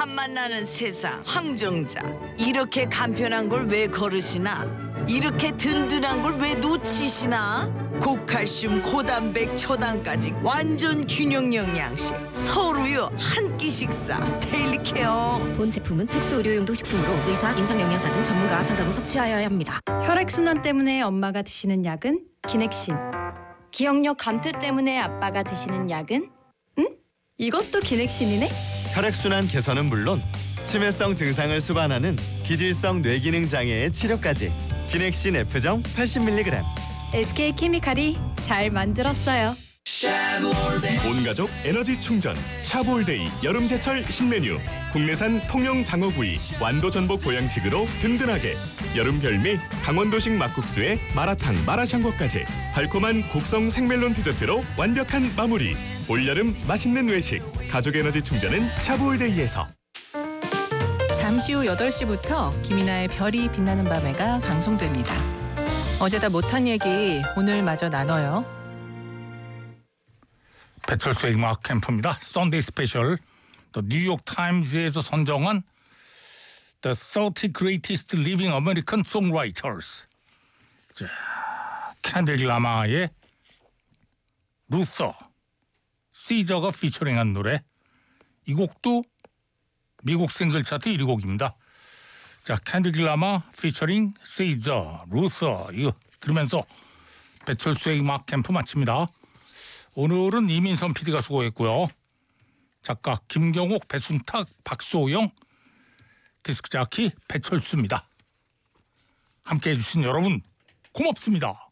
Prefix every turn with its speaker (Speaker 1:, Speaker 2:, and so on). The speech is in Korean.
Speaker 1: 맛만 나는 세상 황정자. 이렇게 간편한 걸 왜 거르시나? 이렇게 든든한 걸 왜 놓치시나? 고칼슘 고단백 초당까지 완전 균형 영양식 서울우유 한 끼 식사 데일리 케어.
Speaker 2: 본 제품은 특수 의료용도 식품으로 의사, 임상영양사 등 전문가와 상담 후 섭취하여야 합니다.
Speaker 3: 혈액순환 때문에 엄마가 드시는 약은 기넥신. 기억력 감퇴 때문에 아빠가 드시는 약은? 응? 이것도 기넥신이네?
Speaker 4: 혈액순환 개선은 물론 치매성 증상을 수반하는 기질성 뇌기능 장애의 치료까지 기넥신 F정 80mg.
Speaker 3: SK케미칼이 잘 만들었어요.
Speaker 5: 온가족 에너지 충전 샤볼데이 여름제철 신메뉴. 국내산 통영 장어구이 완도 전복 보양식으로 든든하게. 여름 별미 강원도식 막국수에 마라탕 마라샹궈까지 달콤한 곡성 생멜론 디저트로 완벽한 마무리. 올여름 맛있는 외식 가족 에너지 충전은 샤볼데이에서.
Speaker 6: 잠시 후 8시부터 김이나의 별이 빛나는 밤에가 방송됩니다. 어제 다 못한 얘기 오늘 마저 나눠요.
Speaker 7: 배철수의 음악 캠프입니다. 썬데이 스페셜. 또 뉴욕 타임즈에서 선정한 The 30 Greatest Living American Songwriters. 자, 캔드릭 라마의 루서, 시저가 피처링한 노래. 이 곡도 미국 싱글 차트 1위 곡입니다. 자, 캔드릭 라마 피처링 시저, 루서 이거 들으면서 배철수의 음악 캠프 마칩니다. 오늘은 이민선 PD가 수고했고요. 작가 김경옥, 배순탁, 박소영, 디스크자키 배철수입니다. 함께해 주신 여러분 고맙습니다.